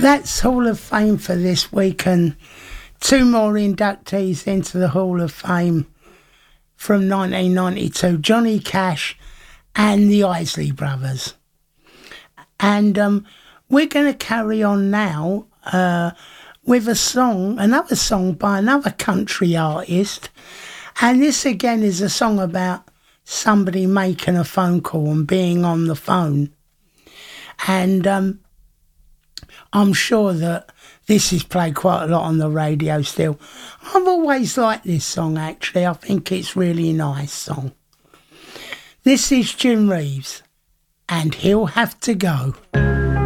That's Hall of Fame for this week, and two more inductees into the Hall of Fame from 1992, Johnny Cash and the Isley Brothers. And we're going to carry on now with another song by another country artist. And this again is a song about somebody making a phone call and being on the phone. And I'm sure that this is played quite a lot on the radio still. I've always liked this song, actually. I think it's really a nice song. This is Jim Reeves, and He'll Have to Go.